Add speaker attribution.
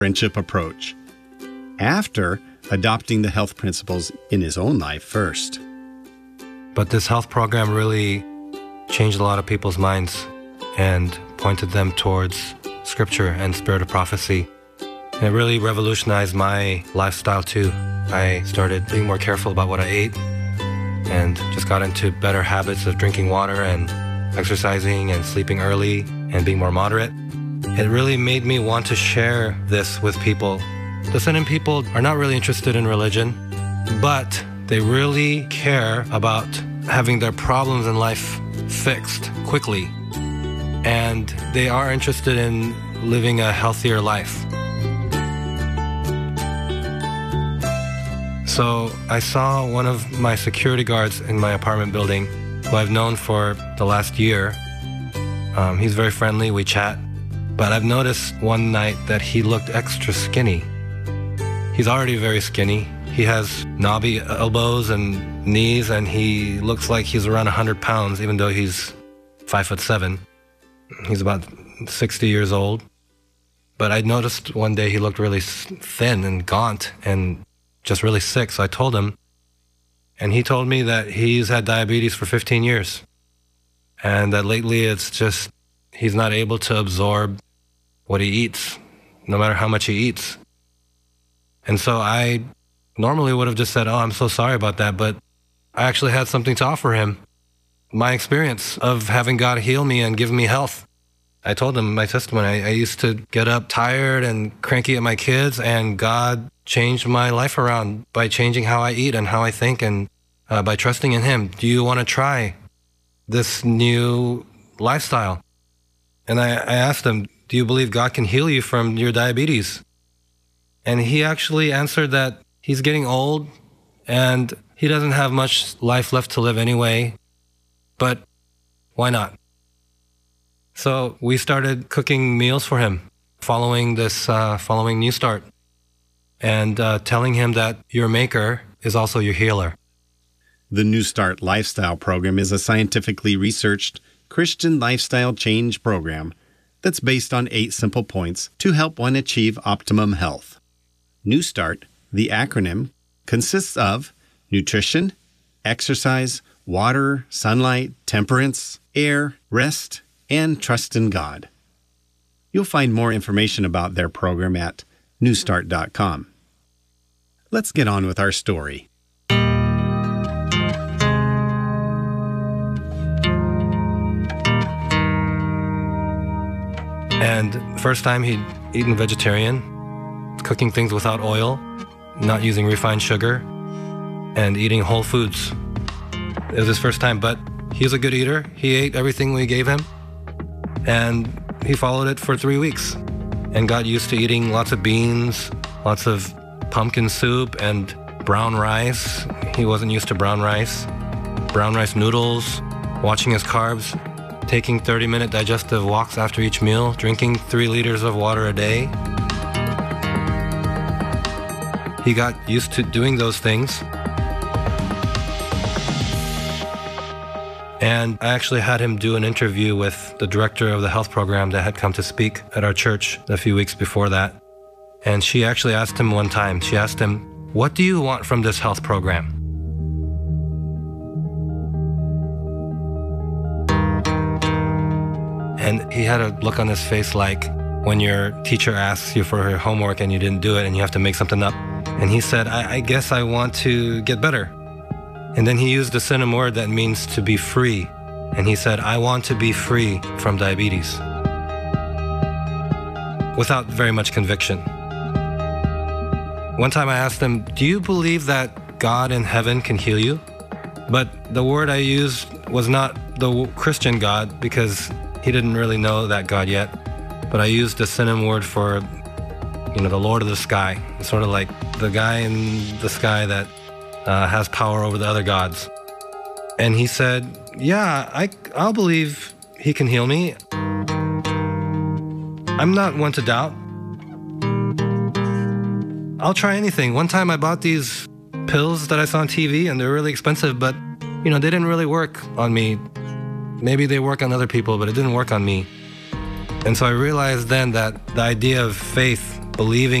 Speaker 1: friendship approach, after adopting the health principles in his own life first.
Speaker 2: But this health program really changed a lot of people's minds and pointed them towards Scripture and spirit of prophecy. And it really revolutionized my lifestyle too. I started being more careful about what I ate and just got into better habits of drinking water and exercising and sleeping early and being more moderate. It really made me want to share this with people. The Listening people are not really interested in religion, but they really care about having their problems in life fixed quickly. And they are interested in living a healthier life. So I saw one of my security guards in my apartment building, who I've known for the last year. He's very friendly, we chat. But I've noticed one night that he looked extra skinny. He's already very skinny. He has knobby elbows and knees, and he looks like he's around 100 pounds, even though he's 5'7". He's about 60 years old. But I noticed one day he looked really thin and gaunt and just really sick. So I told him, and he told me that he's had diabetes for 15 years. And that lately it's just, he's not able to absorb what he eats, no matter how much he eats. And so I normally would have just said, oh, I'm so sorry about that, but I actually had something to offer him. My experience of having God heal me and give me health. I told him my testimony. I used to get up tired and cranky at my kids, and God changed my life around by changing how I eat and how I think, and by trusting in Him. Do you want to try this new lifestyle? And I asked him, do you believe God can heal you from your diabetes? And he actually answered that he's getting old and he doesn't have much life left to live anyway, but why not? So we started cooking meals for him, following New Start, and telling him that your maker is also your healer.
Speaker 1: The New Start Lifestyle Program is a scientifically researched Christian lifestyle change program that's based on 8 simple points to help one achieve optimum health. New Start, the acronym, consists of nutrition, exercise, water, sunlight, temperance, air, rest, and trust in God. You'll find more information about their program at newstart.com. Let's get on with our story.
Speaker 2: And first time he'd eaten vegetarian, cooking things without oil, not using refined sugar, and eating whole foods. It was his first time, but he's a good eater. He ate everything we gave him, and he followed it for 3 weeks and got used to eating lots of beans, lots of pumpkin soup, and brown rice. He wasn't used to brown rice noodles, watching his carbs, taking 30-minute digestive walks after each meal, drinking 3 liters of water a day. He got used to doing those things. And I actually had him do an interview with the director of the health program that had come to speak at our church a few weeks before that. And she actually asked him one time, she asked him, what do you want from this health program? And he had a look on his face like when your teacher asks you for her homework and you didn't do it and you have to make something up. And he said, I guess I want to get better. And then he used a synonym word that means to be free. And he said, I want to be free from diabetes. Without very much conviction. One time I asked him, do you believe that God in heaven can heal you? But the word I used was not the Christian God, because he didn't really know that God yet. But I used a synonym word for, the Lord of the sky. It's sort of like the guy in the sky that has power over the other gods. And he said, yeah, I'll believe he can heal me. I'm not one to doubt. I'll try anything. One time I bought these pills that I saw on TV, and they're really expensive, but, they didn't really work on me. Maybe they work on other people, but it didn't work on me. And so I realized then that the idea of faith, believing